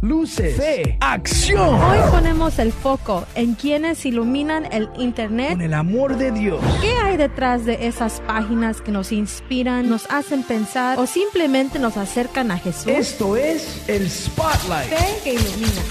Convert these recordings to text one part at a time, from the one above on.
luces, fe, acción. Hoy ponemos el foco en quienes iluminan el Internet Con el amor de Dios. ¿Qué hay detrás de esas páginas que nos inspiran, nos hacen pensar o simplemente nos acercan a Jesús? Esto es el Spotlight. Fe que ilumina.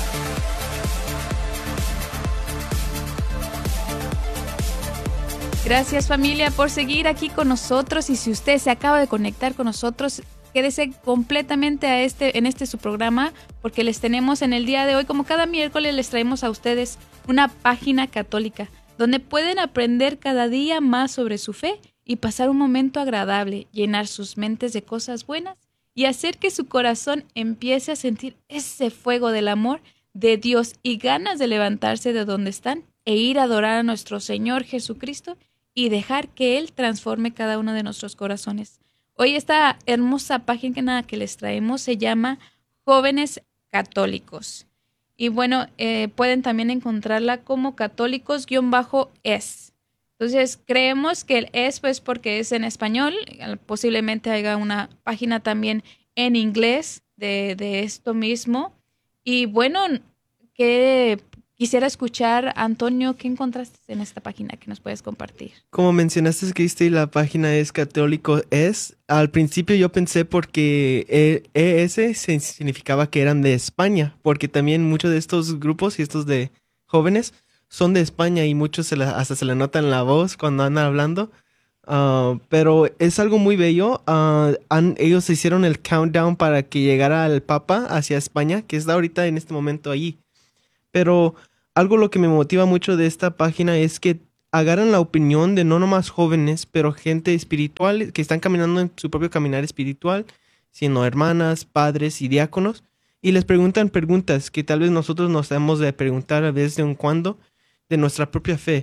Gracias, familia, por seguir aquí con nosotros, y si usted se acaba de conectar con nosotros, quédese completamente en este su programa, porque les tenemos en el día de hoy, como cada miércoles, les traemos a ustedes una página católica donde pueden aprender cada día más sobre su fe y pasar un momento agradable, llenar sus mentes de cosas buenas y hacer que su corazón empiece a sentir ese fuego del amor de Dios y ganas de levantarse de donde están e ir a adorar a nuestro Señor Jesucristo y dejar que Él transforme cada uno de nuestros corazones. Hoy esta hermosa página que les traemos se llama Jóvenes Católicos. Y bueno, pueden también encontrarla como católicos-es. Entonces, creemos que el es pues porque es en español. Posiblemente haya una página también en inglés de esto mismo. Y bueno, que quisiera escuchar, Antonio, ¿qué encontraste en esta página que nos puedes compartir? Como mencionaste, Cristi, la página es Católico Es. Al principio yo pensé porque ES significaba que eran de España, porque también muchos de estos grupos y estos de jóvenes son de España y muchos hasta se le nota en la voz cuando andan hablando. Pero es algo muy bello. Ellos hicieron el countdown para que llegara el Papa hacia España, que está ahorita en este momento allí. Pero algo lo que me motiva mucho de esta página es que agarran la opinión de no nomás jóvenes, pero gente espiritual que están caminando en su propio caminar espiritual, siendo hermanas, padres y diáconos, y les preguntan preguntas que tal vez nosotros nos hemos de preguntar a veces de un cuando de nuestra propia fe.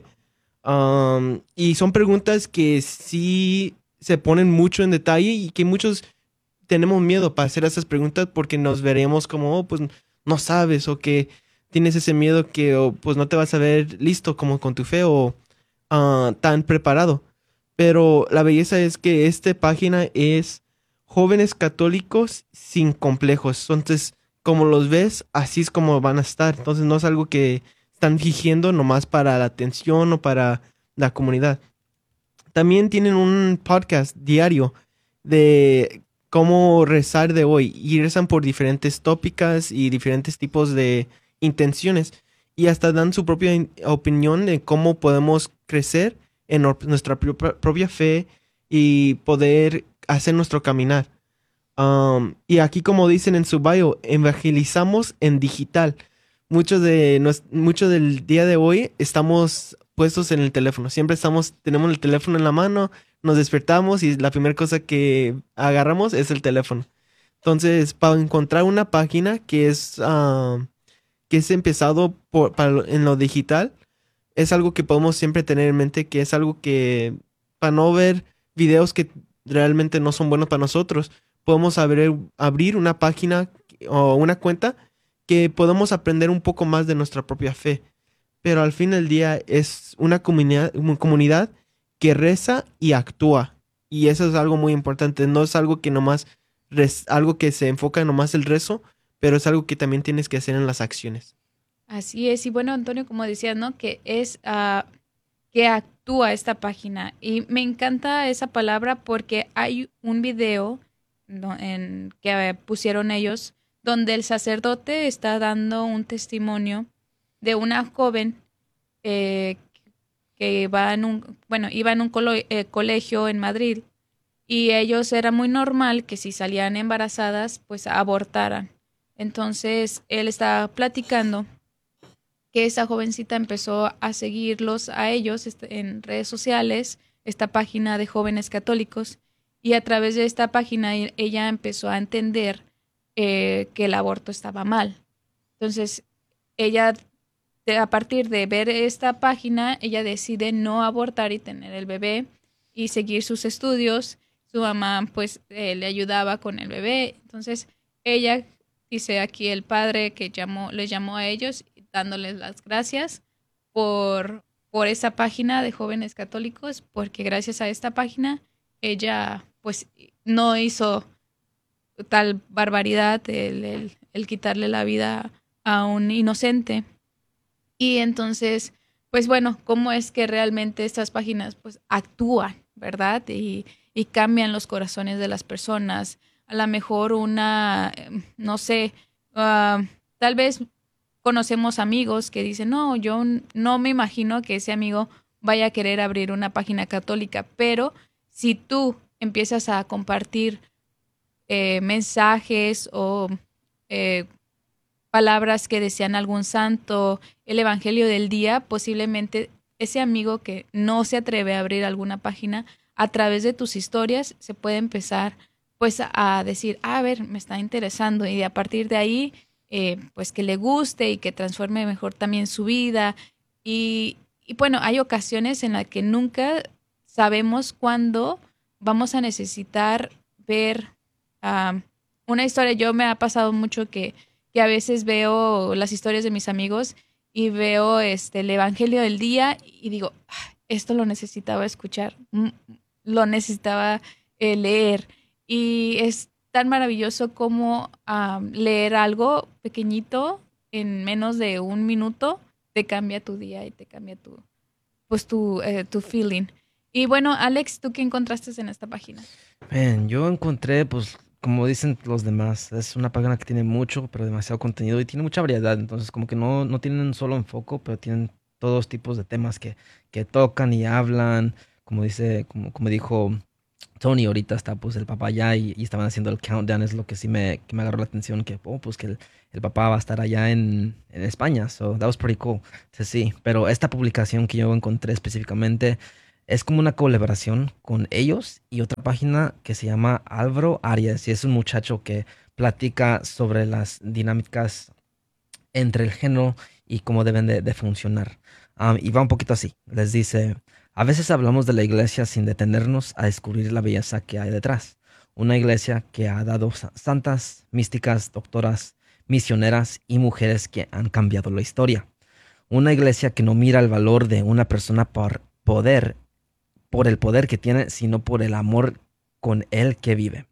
Y son preguntas que sí se ponen mucho en detalle y que muchos tenemos miedo para hacer esas preguntas porque nos veremos como, oh, pues no sabes, o que tienes ese miedo que pues no te vas a ver listo como con tu fe o tan preparado. Pero la belleza es que esta página es jóvenes católicos sin complejos. Entonces, como los ves, así es como van a estar. Entonces, no es algo que están fingiendo nomás para la atención o para la comunidad. También tienen un podcast diario de cómo rezar de hoy. Y rezan por diferentes tópicas y diferentes tipos de intenciones, y hasta dan su propia opinión de cómo podemos crecer en nuestra propia fe y poder hacer nuestro caminar. Y aquí, como dicen en su bio, evangelizamos en digital. Mucho del día de hoy estamos puestos en el teléfono. Siempre tenemos el teléfono en la mano, nos despertamos y la primera cosa que agarramos es el teléfono. Entonces, para encontrar una página que es empezado en lo digital, es algo que podemos siempre tener en mente, que es algo que, para no ver videos que realmente no son buenos para nosotros, podemos abrir una página o una cuenta que podemos aprender un poco más de nuestra propia fe. Pero al fin del día es una comunidad que reza y actúa. Y eso es algo muy importante. No es algo que nomás algo que se enfoca en nomás el rezo, pero es algo que también tienes que hacer en las acciones. Así es. Y bueno, Antonio, como decías, ¿no? Que es que actúa esta página. Y me encanta esa palabra porque hay un video que pusieron ellos donde el sacerdote está dando un testimonio de una joven que iba en un colegio en Madrid, y ellos era muy normal que si salían embarazadas, pues abortaran. Entonces, él estaba platicando que esa jovencita empezó a seguirlos a ellos en redes sociales, esta página de jóvenes católicos, y a través de esta página ella empezó a entender que el aborto estaba mal. Entonces, ella, a partir de ver esta página, ella decide no abortar y tener el bebé y seguir sus estudios. Su mamá, pues, le ayudaba con el bebé. Entonces, ella dice aquí el padre que les llamó a ellos dándoles las gracias por esa página de jóvenes católicos, porque gracias a esta página ella pues no hizo tal barbaridad, el quitarle la vida a un inocente. Y entonces, pues bueno, cómo es que realmente estas páginas pues actúan, ¿verdad? Y cambian los corazones de las personas. A lo mejor no sé, tal vez conocemos amigos que dicen, no, yo no me imagino que ese amigo vaya a querer abrir una página católica, pero si tú empiezas a compartir mensajes o palabras que desean algún santo, el evangelio del día, posiblemente ese amigo que no se atreve a abrir alguna página, a través de tus historias se puede empezar pues a decir, a ver, me está interesando, y a partir de ahí pues que le guste y que transforme mejor también su vida. Y bueno, hay ocasiones en las que nunca sabemos cuándo vamos a necesitar ver una historia. Yo me ha pasado mucho que a veces veo las historias de mis amigos y veo el evangelio del día y digo, esto lo necesitaba escuchar, lo necesitaba leer. Y es tan maravilloso como leer algo pequeñito en menos de un minuto te cambia tu día y te cambia tu feeling. Y bueno, Alex, ¿tú qué encontraste en esta página? Man, yo encontré, pues, como dicen los demás, es una página que tiene mucho, pero demasiado contenido y tiene mucha variedad. Entonces, como que no tienen un solo enfoque, pero tienen todos tipos de temas que tocan y hablan. Como dijo Tony, ahorita está pues el papá allá y estaban haciendo el countdown. Es lo que sí que me agarró la atención, que pues que el papá va a estar allá en España. So that was pretty cool. Sí, pero esta publicación que yo encontré específicamente es como una colaboración con ellos y otra página que se llama Álvaro Arias, y es un muchacho que platica sobre las dinámicas entre el género y cómo deben de funcionar. Y va un poquito así. Les dice: a veces hablamos de la iglesia sin detenernos a descubrir la belleza que hay detrás. Una iglesia que ha dado santas, místicas, doctoras, misioneras y mujeres que han cambiado la historia. Una iglesia que no mira el valor de una persona por el poder que tiene, sino por el amor con el que vive.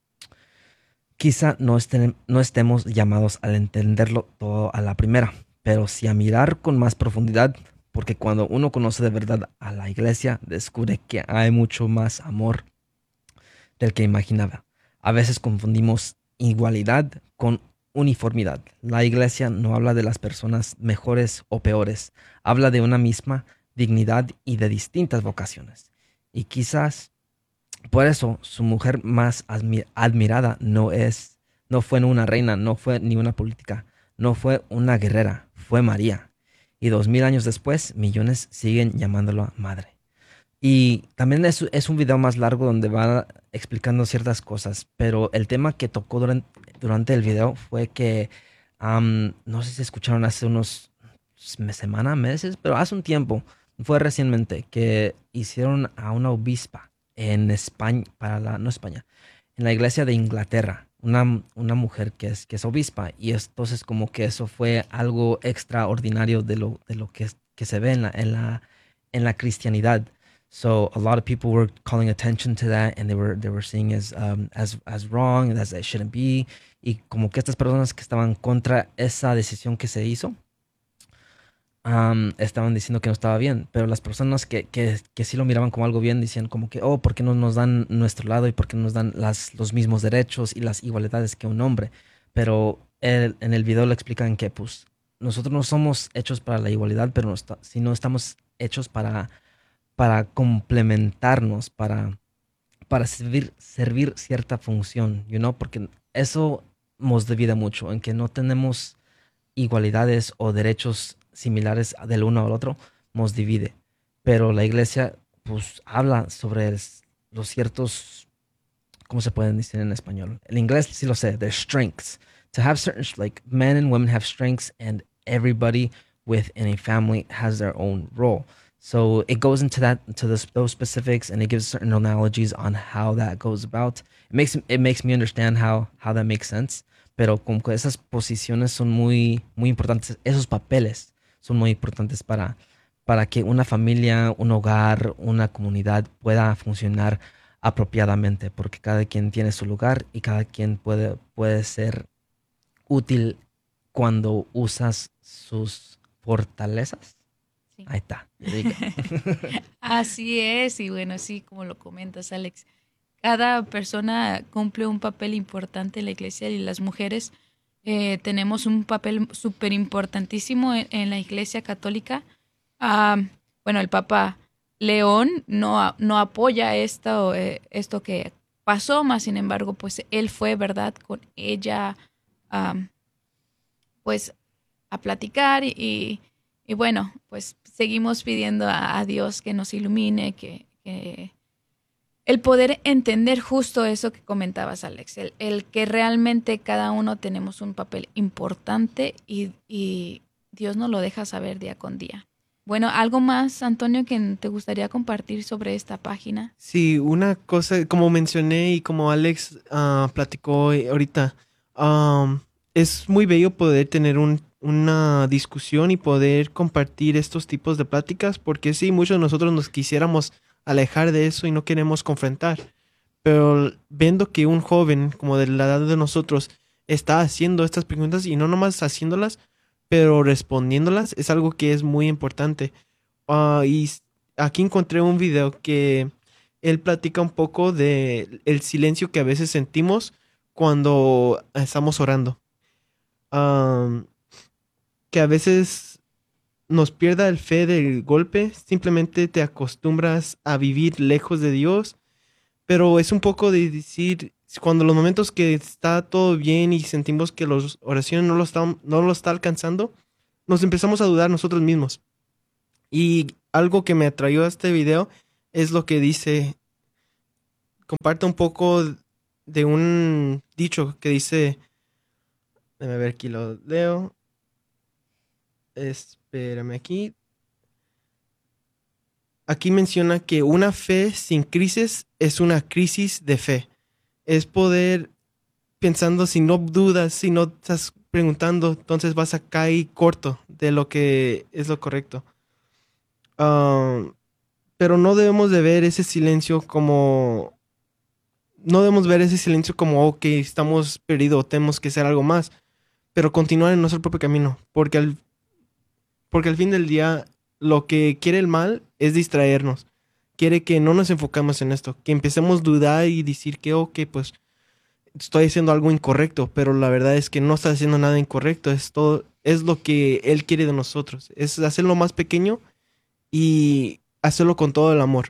Quizá no estemos llamados a entenderlo todo a la primera, pero sí a mirar con más profundidad, porque cuando uno conoce de verdad a la iglesia, descubre que hay mucho más amor del que imaginaba. A veces confundimos igualdad con uniformidad. La iglesia no habla de las personas mejores o peores, habla de una misma dignidad y de distintas vocaciones. Y quizás por eso su mujer más admirada no fue una reina, no fue ni una política, no fue una guerrera, fue María. Y 2000 años después, millones siguen llamándola madre. Y también es un video más largo donde va explicando ciertas cosas, pero el tema que tocó durante el video fue que, no sé si escucharon hace unos meses, pero hace un tiempo, fue recientemente, que hicieron a una obispa en España, en la iglesia de Inglaterra, una mujer que es obispa, y entonces como que eso fue algo extraordinario de lo que se ve en la cristianidad. So a lot of people were calling attention to that, and they were seeing as wrong, as it shouldn't be, y como que estas personas que estaban contra esa decisión que se hizo, estaban diciendo que no estaba bien, pero las personas que sí lo miraban como algo bien decían como que, ¿por qué no nos dan nuestro lado y por qué no nos dan los mismos derechos y las igualdades que un hombre? Pero en el video le explican que pues nosotros no somos hechos para la igualdad, pero sino estamos hechos para complementarnos, para servir cierta función, porque eso nos divide mucho, en que no tenemos igualdades o derechos similares del uno al otro, nos divide. Pero la iglesia pues habla sobre los ciertos, ¿cómo se pueden decir en español? En inglés sí lo sé, their strengths. To have certain, like men and women have strengths, and everybody within a family has their own role. So it goes into those specifics, and it gives certain analogies on how that goes about. It makes me understand how that makes sense. Pero como que esas posiciones son muy, muy importantes, esos papeles son muy importantes para que una familia, un hogar, una comunidad pueda funcionar apropiadamente, porque cada quien tiene su lugar y cada quien puede ser útil cuando usas sus fortalezas. Sí. Ahí está. Digo. Así es, y bueno, sí, como lo comentas, Alex, cada persona cumple un papel importante en la iglesia y las mujeres tenemos un papel súper importantísimo en la iglesia católica. Ah, bueno, el Papa León no apoya esto que pasó, más sin embargo, pues él fue, ¿verdad?, con ella, am, pues a platicar y bueno, pues seguimos pidiendo a Dios que nos ilumine, que el poder entender justo eso que comentabas, Alex, el que realmente cada uno tenemos un papel importante y Dios nos lo deja saber día con día. Bueno, ¿algo más, Antonio, que te gustaría compartir sobre esta página? Sí, una cosa, como mencioné y como Alex platicó ahorita, es muy bello poder tener una discusión y poder compartir estos tipos de pláticas, porque sí, muchos de nosotros nos quisiéramos alejar de eso y no queremos confrontar, pero viendo que un joven como de la edad de nosotros está haciendo estas preguntas y no nomás haciéndolas, pero respondiéndolas, es algo que es muy importante. Aquí encontré un video que él platica un poco de el silencio que a veces sentimos cuando estamos orando. Am, que a veces nos pierda el fe del golpe, simplemente te acostumbras a vivir lejos de Dios, pero es un poco de decir, cuando los momentos que está todo bien y sentimos que las oraciones no lo está alcanzando, nos empezamos a dudar nosotros mismos. Y algo que me atrayó a este video es lo que dice, comparte un poco de un dicho que dice, déjame ver aquí lo leo, espérame aquí. Aquí menciona que una fe sin crisis es una crisis de fe. Es poder pensando, si no dudas, si no estás preguntando, entonces vas a caer corto de lo que es lo correcto. Pero no debemos de ver ese silencio como... No debemos ver ese silencio como, ok, estamos perdidos, tenemos que hacer algo más. Pero continuar en nuestro propio camino. Porque al fin del día, lo que quiere el mal es distraernos. Quiere que no nos enfocamos en esto. Que empecemos a dudar y decir que, ok, pues estoy haciendo algo incorrecto. Pero la verdad es que no está haciendo nada incorrecto. Es lo que Él quiere de nosotros. Es hacerlo más pequeño y hacerlo con todo el amor.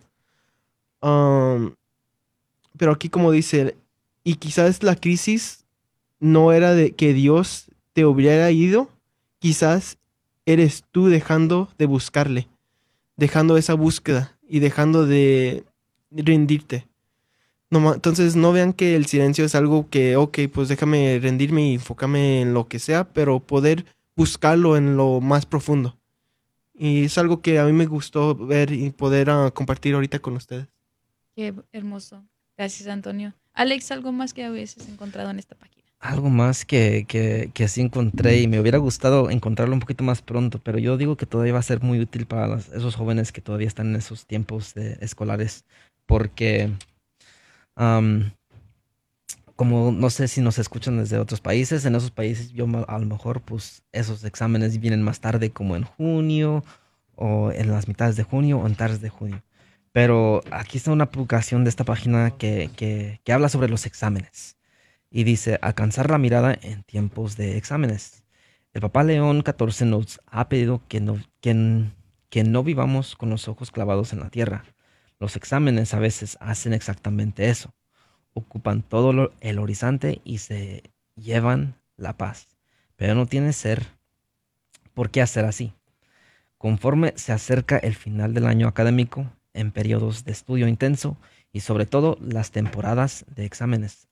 Pero aquí como dice, y quizás la crisis no era de que Dios te hubiera ido, quizás eres tú dejando de buscarle, dejando esa búsqueda y dejando de rendirte. Entonces no vean que el silencio es algo que, ok, pues déjame rendirme y enfocarme en lo que sea, pero poder buscarlo en lo más profundo. Y es algo que a mí me gustó ver y poder compartir ahorita con ustedes. Qué hermoso. Gracias, Antonio. Alex, ¿algo más que habías encontrado en esta página? Algo más que sí encontré y me hubiera gustado encontrarlo un poquito más pronto, pero yo digo que todavía va a ser muy útil para esos jóvenes que todavía están en esos tiempos escolares, porque como no sé si nos escuchan desde otros países, en esos países a lo mejor pues esos exámenes vienen más tarde como en junio o en las mitades de junio o en tardes de junio. Pero aquí está una publicación de esta página que habla sobre los exámenes. Y dice, alcanzar la mirada en tiempos de exámenes. El Papa León XIV nos ha pedido que no vivamos con los ojos clavados en la tierra. Los exámenes a veces hacen exactamente eso. Ocupan todo el horizonte y se llevan la paz. Pero no tiene por qué hacer así. Conforme se acerca el final del año académico, en periodos de estudio intenso y sobre todo las temporadas de exámenes,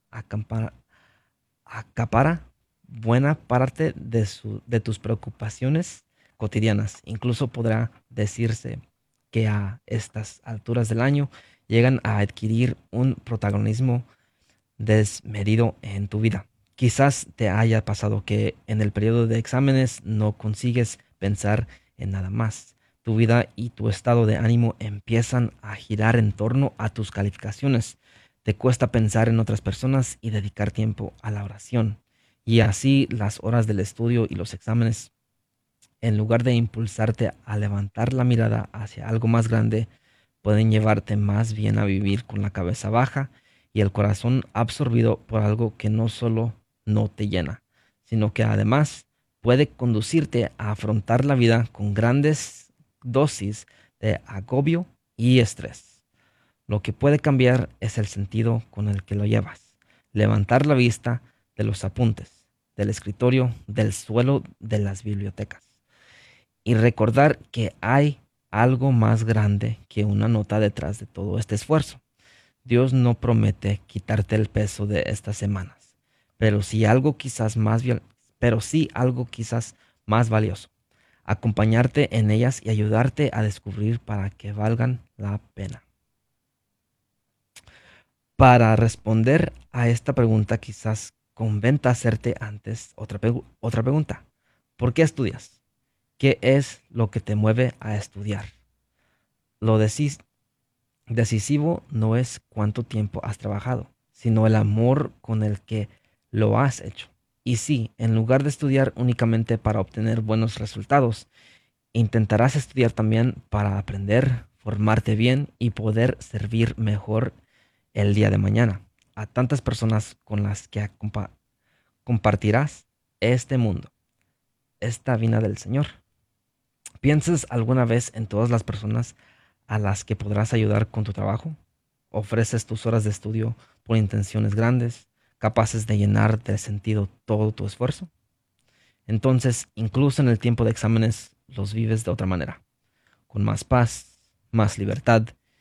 acapara buena parte de tus preocupaciones cotidianas. Incluso podrá decirse que a estas alturas del año llegan a adquirir un protagonismo desmedido en tu vida. Quizás te haya pasado que en el periodo de exámenes no consigues pensar en nada más. Tu vida y tu estado de ánimo empiezan a girar en torno a tus calificaciones. Te cuesta pensar en otras personas y dedicar tiempo a la oración. Y así las horas del estudio y los exámenes, en lugar de impulsarte a levantar la mirada hacia algo más grande, pueden llevarte más bien a vivir con la cabeza baja y el corazón absorbido por algo que no solo no te llena, sino que además puede conducirte a afrontar la vida con grandes dosis de agobio y estrés. Lo que puede cambiar es el sentido con el que lo llevas. Levantar la vista de los apuntes, del escritorio, del suelo de las bibliotecas. Y recordar que hay algo más grande que una nota detrás de todo este esfuerzo. Dios no promete quitarte el peso de estas semanas, pero sí algo quizás más valioso. Acompañarte en ellas y ayudarte a descubrir para que valgan la pena. Para responder a esta pregunta, quizás conventa hacerte antes otra pregunta. ¿Por qué estudias? ¿Qué es lo que te mueve a estudiar? Lo decisivo no es cuánto tiempo has trabajado, sino el amor con el que lo has hecho. Y sí, en lugar de estudiar únicamente para obtener buenos resultados, intentarás estudiar también para aprender, formarte bien y poder servir mejor el día de mañana a tantas personas con las que compartirás este mundo, esta vida del Señor. ¿Piensas alguna vez en todas las personas a las que podrás ayudar con tu trabajo? ¿Ofreces tus horas de estudio por intenciones grandes, capaces de llenar de sentido todo tu esfuerzo? Entonces, incluso en el tiempo de exámenes, los vives de otra manera, con más paz, más libertad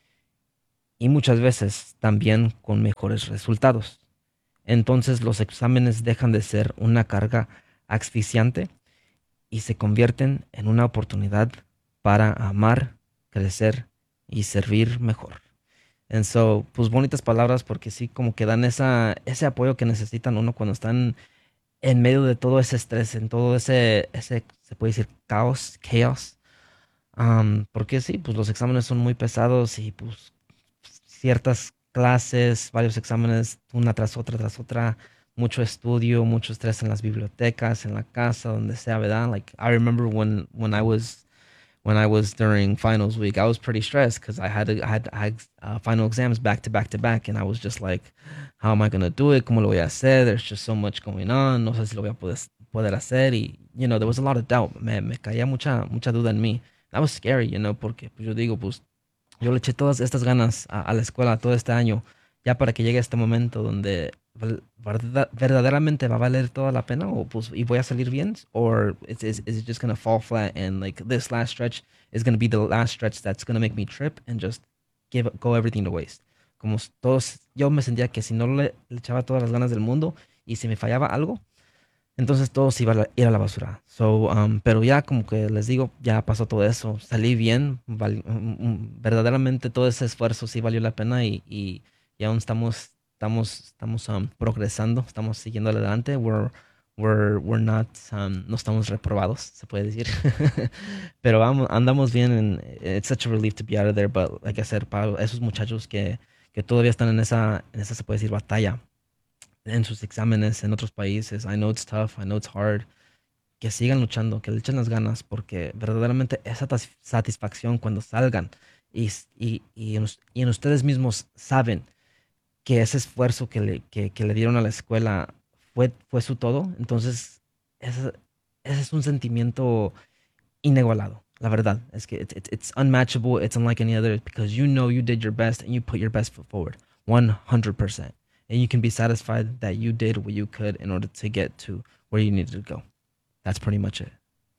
y muchas veces también con mejores resultados. Entonces los exámenes dejan de ser una carga asfixiante y se convierten en una oportunidad para amar, crecer y servir mejor. And so, pues bonitas palabras porque sí como que dan ese apoyo que necesitan uno cuando están en medio de todo ese estrés, en todo ese se puede decir chaos. Porque sí, pues los exámenes son muy pesados y pues ciertas clases, varios exámenes, una tras otra, mucho estudio, mucho estrés en las bibliotecas, en la casa, donde sea, ¿verdad? Like I remember when I was during finals week, I was pretty stressed because I had final exams back to back to back, and I was just like, how am I gonna do it? ¿Cómo lo voy a hacer? There's just so much going on. No sé si lo voy a poder hacer. Y, there was a lot of doubt. Me caía mucha duda en mí. That was scary, porque pues, yo digo, pues, yo le eché todas estas ganas a la escuela todo este año, ya para que llegue este momento donde verdaderamente va a valer toda la pena o pues y voy a salir bien, or is it just gonna fall flat and like this last stretch is gonna be the last stretch that's gonna make me trip and just go everything to waste. Como todos, yo me sentía que si no le echaba todas las ganas del mundo y si me fallaba algo, entonces todo se iba a ir a la basura. So, pero ya como que les digo, ya pasó todo eso, salí bien, verdaderamente todo ese esfuerzo sí valió la pena y aún estamos progresando, estamos siguiendo adelante. We're not, no estamos reprobados, se puede decir. Pero andamos bien. It's such a relief to be out of there. But like I said, para esos muchachos que todavía están en esa, se puede decir, batalla en sus exámenes en otros países. I know it's tough, I know it's hard. Que sigan luchando, que le echen las ganas, porque verdaderamente esa satisfacción cuando salgan y en ustedes mismos saben que ese esfuerzo que le dieron a la escuela fue su todo. Entonces, ese es un sentimiento inigualado. La verdad, es que it's unmatchable, it's unlike any other, because you did your best and you put your best foot forward, 100%. And you can be satisfied that you did what you could in order to get to where you needed to go. That's pretty much it.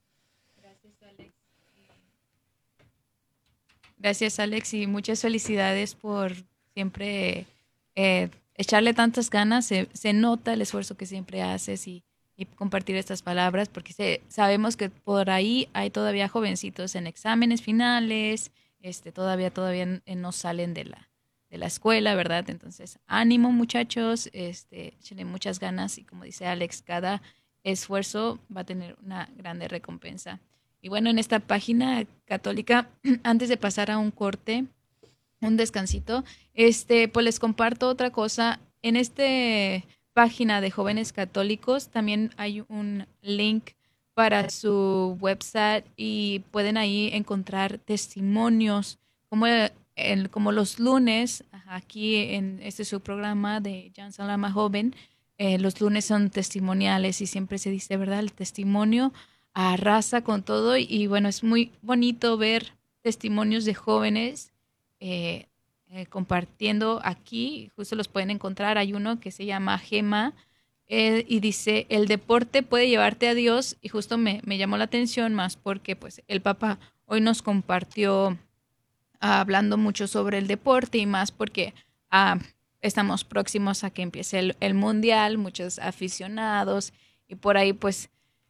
Gracias, Alex, y muchas felicidades por siempre echarle tantas ganas. Se nota el esfuerzo que siempre haces y compartir estas palabras, porque sabemos que por ahí hay todavía jovencitos en exámenes finales, todavía no salen de la escuela, ¿verdad? Entonces, ánimo, muchachos, échenle muchas ganas y como dice Alex, cada esfuerzo va a tener una grande recompensa. Y bueno, en esta página católica, antes de pasar a un corte, un descansito. Pues les comparto otra cosa. En este página de jóvenes católicos también hay un link para su website y pueden ahí encontrar testimonios como como los lunes aquí en este su programa de Jan Salama Joven. Los lunes son testimoniales y siempre se dice, ¿verdad? El testimonio arrasa con todo y bueno, es muy bonito ver testimonios de jóvenes eh, compartiendo aquí, justo los pueden encontrar. Hay uno que se llama Gema y dice, el deporte puede llevarte a Dios, y justo me llamó la atención más porque pues el Papa hoy nos compartió hablando mucho sobre el deporte y más porque estamos próximos a que empiece el Mundial, muchos aficionados y por ahí pues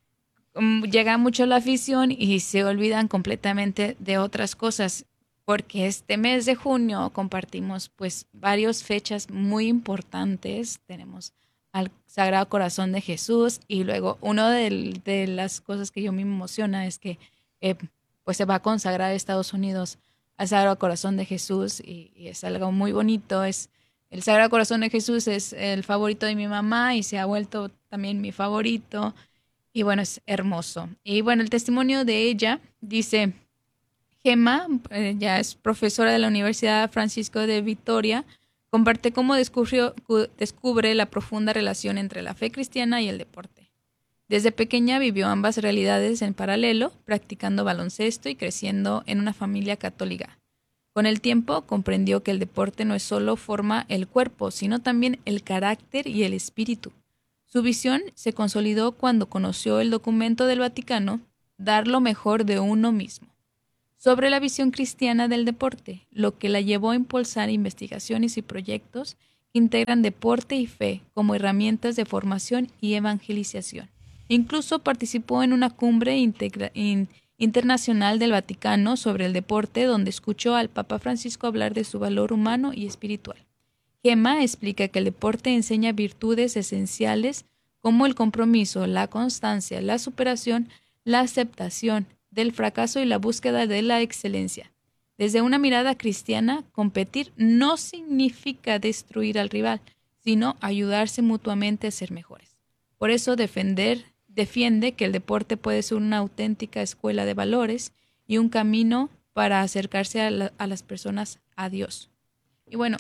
llega mucho la afición y se olvidan completamente de otras cosas, porque este mes de junio compartimos pues varias fechas muy importantes. Tenemos al Sagrado Corazón de Jesús y luego una de las cosas que yo me emociona es que pues se va a consagrar Estados Unidos al Sagrado Corazón de Jesús y es algo muy bonito. El Sagrado Corazón de Jesús es el favorito de mi mamá y se ha vuelto también mi favorito. Y bueno, es hermoso. Y bueno, el testimonio de ella dice, Gemma, ya es profesora de la Universidad Francisco de Vitoria, comparte cómo descubre la profunda relación entre la fe cristiana y el deporte. Desde pequeña vivió ambas realidades en paralelo, practicando baloncesto y creciendo en una familia católica. Con el tiempo comprendió que el deporte no es solo forma el cuerpo, sino también el carácter y el espíritu. Su visión se consolidó cuando conoció el documento del Vaticano, Dar lo mejor de uno mismo, sobre la visión cristiana del deporte, lo que la llevó a impulsar investigaciones y proyectos que integran deporte y fe como herramientas de formación y evangelización. Incluso participó en una cumbre internacional del Vaticano sobre el deporte, donde escuchó al Papa Francisco hablar de su valor humano y espiritual. Gemma explica que el deporte enseña virtudes esenciales como el compromiso, la constancia, la superación, la aceptación del fracaso y la búsqueda de la excelencia. Desde una mirada cristiana, competir no significa destruir al rival, sino ayudarse mutuamente a ser mejores. Por eso defiende que el deporte puede ser una auténtica escuela de valores y un camino para acercarse a las personas a Dios. Y bueno,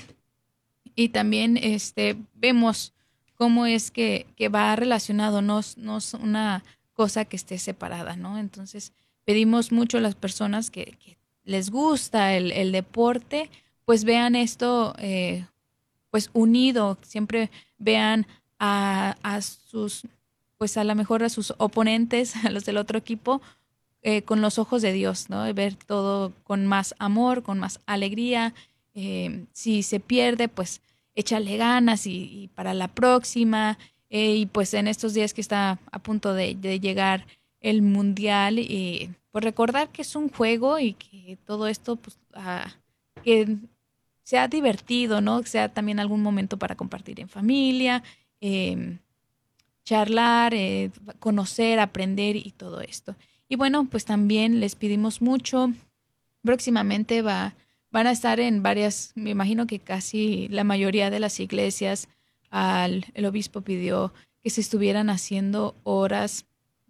y también vemos cómo es que va relacionado, no es una cosa que esté separada, ¿no? Entonces, pedimos mucho a las personas que les gusta el deporte, pues vean esto pues unido, siempre vean a sus, pues a lo mejor a sus oponentes, a los del otro equipo, con los ojos de Dios, ¿no? Ver todo con más amor, con más alegría. Si se pierde, pues échale ganas y para la próxima. Y pues en estos días que está a punto de llegar el Mundial, pues recordar que es un juego y que todo esto, pues, que sea divertido, ¿no? Que sea también algún momento para compartir en familia, charlar, conocer, aprender y todo esto. Y bueno, pues también les pedimos mucho. Próximamente van a estar en varias, me imagino que casi la mayoría de las iglesias, el obispo pidió que se estuvieran haciendo horas,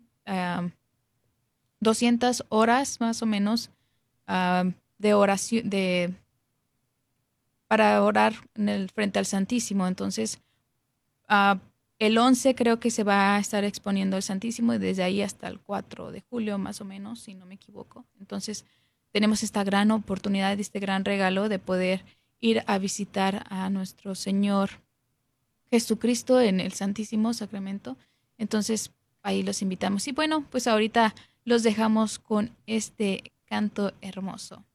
200 horas más o menos de oración, para orar frente al Santísimo. Entonces, el 11 creo que se va a estar exponiendo el Santísimo y desde ahí hasta el 4 de julio más o menos, si no me equivoco. Entonces, tenemos esta gran oportunidad, este gran regalo de poder ir a visitar a nuestro Señor Jesucristo en el Santísimo Sacramento. Entonces, ahí los invitamos. Y bueno, pues ahorita los dejamos con este canto hermoso.